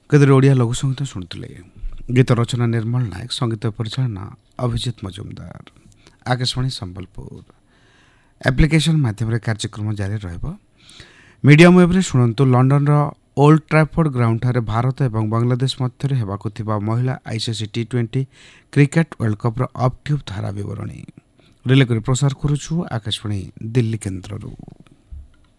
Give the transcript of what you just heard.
କେତେରେ ଓଡ଼ିଆ ଲଘୁସଙ୍ଗୀତ ଶୁଣୁଥିଲେ। ଗୀତ ରଚନା ନିର୍ମଳ ନାୟକ, ସଙ୍ଗୀତ ପରିଚାଳନା ଅଭିଜିତ ମଜୁମଦାର। ଆକାଶବାଣୀ ସମ୍ବଲପୁର ଆପ୍ଲିକେସନ୍ ମାଧ୍ୟମରେ କାର୍ଯ୍ୟକ୍ରମ ଜାରି ରହିବ। ମିଡିୟମ୍ ୱେବ୍ରେ ଶୁଣନ୍ତୁ। ଲଣ୍ଡନର ଓଲ୍ଡ ଟ୍ରାଫୋର୍ଡ ଗ୍ରାଉଣ୍ଡଠାରେ ଭାରତ ଏବଂ ବାଂଲାଦେଶ ମଧ୍ୟରେ ହେବାକୁ ଥିବା ମହିଳା ICC T20 cricket world କପ୍ର up tube ଧାରା ବିବରଣୀ ରିଲେ କରି ପ୍ରସାର କରୁଛୁ ଆକାଶବାଣୀ ଦିଲ୍ଲୀ କେନ୍ଦ୍ରରୁ।